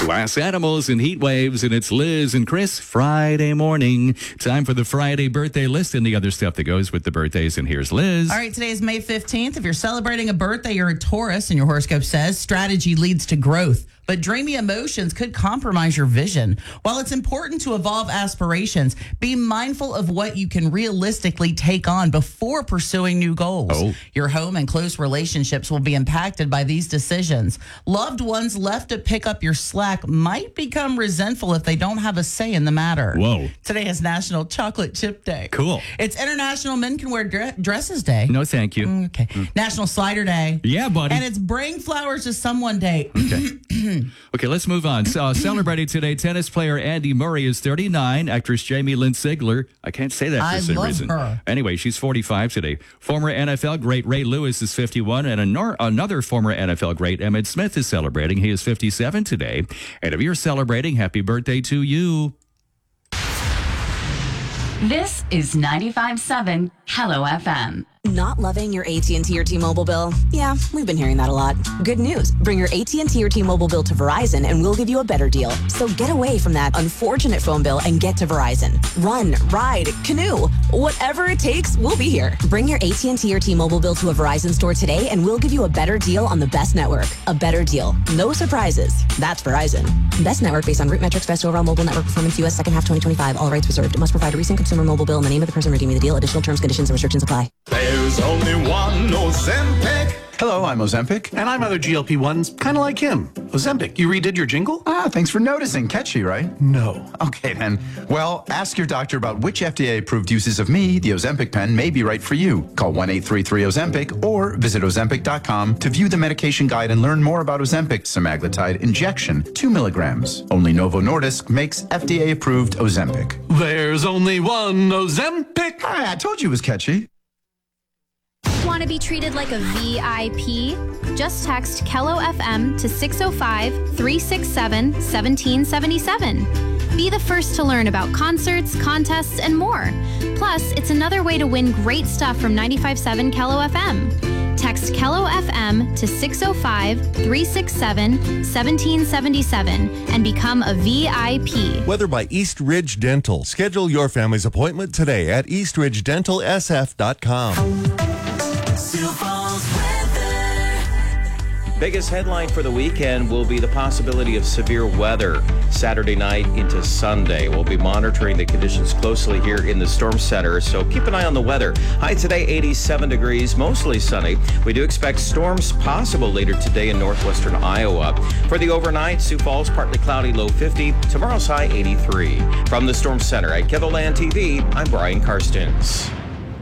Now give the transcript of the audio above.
Glass animals and heat waves, and it's Liz and Chris Friday morning. Time for the Friday birthday list and the other stuff that goes with the birthdays. And here's Liz. All right, today is May 15th. If you're celebrating a birthday, you're a Taurus, and your horoscope says strategy leads to growth, but dreamy emotions could compromise your vision. While it's important to evolve aspirations, be mindful of what you can realistically take on before pursuing new goals. Your home and close relationships will be impacted by these decisions. Loved ones left to pick up your slack might become resentful if they don't have a say in the matter. Whoa. Today is National Chocolate Chip Day. Cool. It's International Men Can Wear Dresses Day. No, thank you. Okay. National Slider Day. Yeah, buddy. And it's Bring Flowers to Someone Day. Okay, let's move on. Celebrating today, tennis player Andy Murray is 39. Actress Jamie Lynn Sigler, I can't say that for some reason. Her. Anyway, she's 45 today. Former NFL great Ray Lewis is 51, and another former NFL great, Emmitt Smith, is celebrating. He is 57 today. And if you're celebrating, happy birthday to you. This is 95.7 Hello FM. Not loving your AT&T or T-Mobile bill? Yeah, we've been hearing that a lot. Good news. Bring your AT&T or T-Mobile bill to Verizon and we'll give you a better deal. So get away from that unfortunate phone bill and get to Verizon. Run, ride, canoe, whatever it takes, we'll be here. Bring your AT&T or T-Mobile bill to a Verizon store today and we'll give you a better deal on the best network. A better deal. No surprises. That's Verizon. Best network based on root metrics, best overall mobile network performance, U.S. second half 2025. All rights reserved. Must provide a recent consumer mobile bill in the name of the person redeeming the deal. Additional terms, conditions, and restrictions apply. There's only one Ozempic. Hello, I'm Ozempic. And I'm other GLP-1s, kind of like him. Ozempic, you redid your jingle? Thanks for noticing. Catchy, right? No. Okay, then. Well, ask your doctor about which FDA-approved uses of me, the Ozempic pen, may be right for you. Call 1-833-OZEMPIC or visit Ozempic.com to view the medication guide and learn more about Ozempic semaglutide injection, 2 milligrams. Only Novo Nordisk makes FDA-approved Ozempic. There's only one Ozempic. I told you it was catchy. Want to be treated like a VIP? Just text Kello FM to 605-367-1777. Be the first to learn about concerts, contests, and more. Plus, it's another way to win great stuff from 95.7 Kello FM. Text Kello FM to 605-367-1777 and become a VIP. Weather by East Ridge Dental. Schedule your family's appointment today at eastridgedentalsf.com. Biggest headline for the weekend will be the possibility of severe weather Saturday night into Sunday. We'll be monitoring the conditions closely here in the Storm Center, so keep an eye on the weather. High today, 87 degrees, mostly sunny. We do expect storms possible later today in northwestern Iowa. For the overnight, Sioux Falls, partly cloudy, low 50. Tomorrow's high, 83. From the Storm Center at KEVOLAND TV, I'm Brian Karstens.